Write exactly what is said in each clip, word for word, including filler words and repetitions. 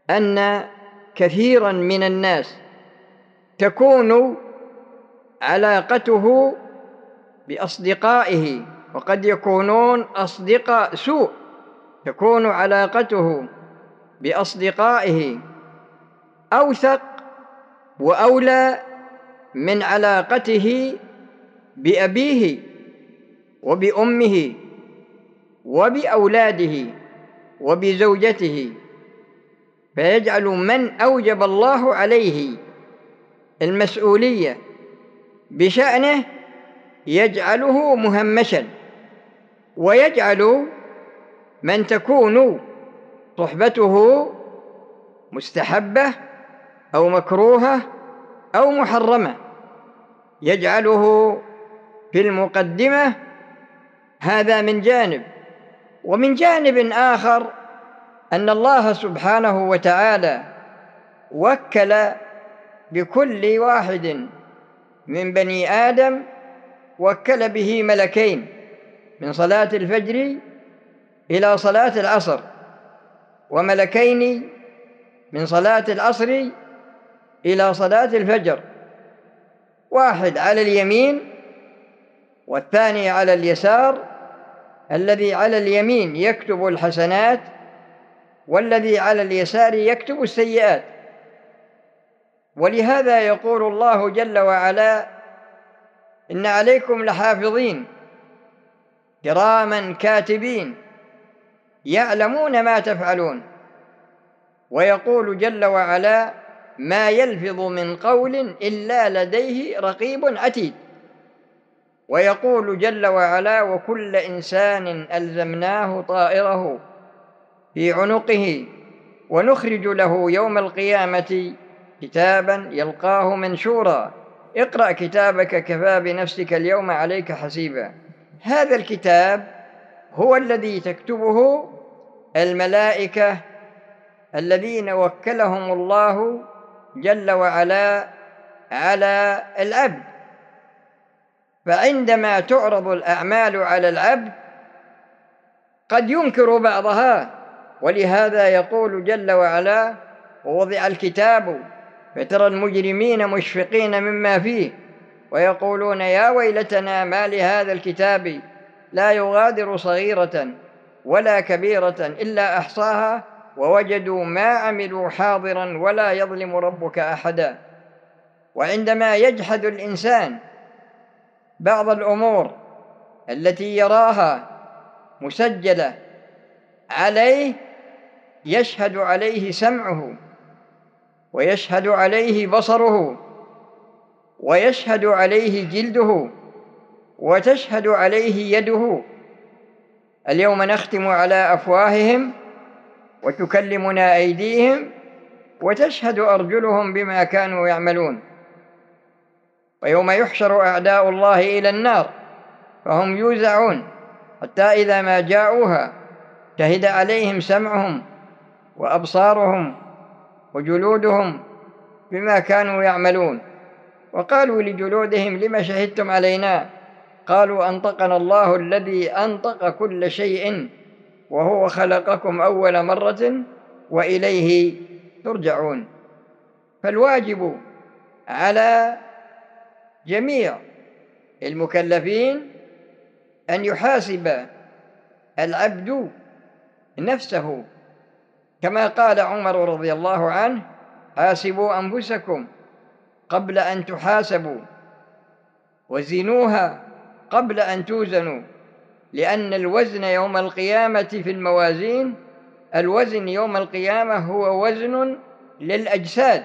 أن كثيرا من الناس تكون علاقته بأصدقائه، وقد يكونون أصدقاء سوء، تكون علاقته بأصدقائه أوثق وأولى من علاقته بأبيه وبأمه وبأولاده وبزوجته، فيجعل من أوجب الله عليه المسؤولية بشأنه يجعله مهمشا، ويجعل من تكون صحبته مستحبة أو مكروهة أو محرمة يجعله في المقدمة. هذا من جانب. ومن جانب آخر أن الله سبحانه وتعالى وكل بكل واحد من بني آدم وكل به ملكين من صلاة الفجر إلى صلاة العصر، وملكين من صلاة العصر إلى صلاة الفجر، واحد على اليمين والثاني على اليسار. الذي على اليمين يكتب الحسنات، والذي على اليسار يكتب السيئات. ولهذا يقول الله جل وعلا: إن عليكم لحافظين كراما كاتبين يعلمون ما تفعلون. ويقول جل وعلا: ما يلفظ من قول إلا لديه رقيب عتيد. ويقول جل وعلا: وكل إنسان ألزمناه طائره في عنقه ونخرج له يوم القيامة كتابا يلقاه منشورا اقرأ كتابك كفى بنفسك اليوم عليك حسيبا. هذا الكتاب هو الذي تكتبه الملائكة الذين وكلهم الله جل وعلا على العبد. فعندما تعرض الأعمال على العبد قد ينكر بعضها، ولهذا يقول جل وعلا: ووضع الكتاب فترى المجرمين مشفقين مما فيه ويقولون يا ويلتنا ما لهذا الكتاب لا يغادر صغيرة ولا كبيرة إلا أحصاها ووجدوا ما عملوا حاضرا ولا يظلم ربك أحدا. وعندما يجحد الإنسان بعض الأمور التي يراها مسجلة عليه يشهد عليه سمعه، ويشهد عليه بصره، ويشهد عليه جلده، وتشهد عليه يده. اليوم نختم على أفواههم وتكلمنا أيديهم وتشهد أرجلهم بما كانوا يعملون. ويوم يحشر أعداء الله إلى النار فهم يوزعون حتى إذا ما جاءوها شهد عليهم سمعهم وأبصارهم وجلودهم بما كانوا يعملون. وقالوا لجلودهم لما شهدتم علينا؟ قالوا أنطقنا الله الذي أنطق كل شيء وهو خلقكم أول مرة وإليه ترجعون. فالواجب على جميع المكلفين أن يحاسب العبد نفسه، كما قال عمر رضي الله عنه: حاسبوا أنفسكم قبل أن تحاسبوا وزنوها قبل أن توزنوا، لأن الوزن يوم القيامة في الموازين، الوزن يوم القيامة هو وزن للأجساد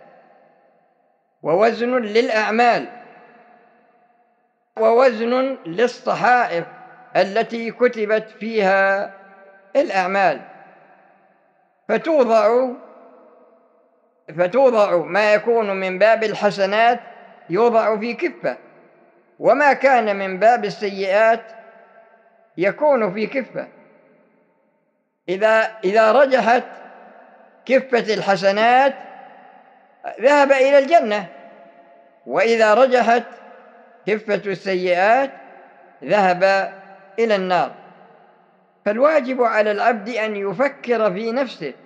ووزن للأعمال ووزن للصحائف التي كتبت فيها الأعمال، فتوضع فتوضع ما يكون من باب الحسنات يوضع في كفة، وما كان من باب السيئات يكون في كفة. إذا إذا رجحت كفة الحسنات ذهب إلى الجنة، وإذا رجحت كفة السيئات ذهب إلى النار. فالواجب على العبد أن يفكر في نفسه